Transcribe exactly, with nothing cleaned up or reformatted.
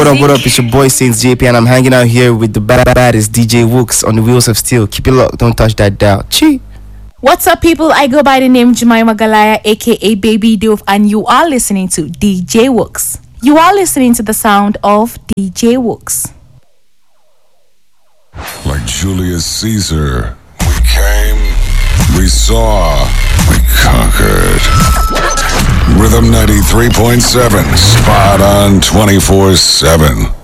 what up, what up? It's your boy Saints J P, and I'm hanging out here with the bad baddest D J Wooks on the wheels of steel. Keep it locked, don't touch that dial. Chee. What's up, people? I go by the name Jemima Galaya, aka Baby Doof, and you are listening to D J Wooks. You are listening to the sound of D J Wooks. Like Julius Caesar, we came, we saw, we conquered. Rhythm ninety-three point seven, spot on twenty-four seven.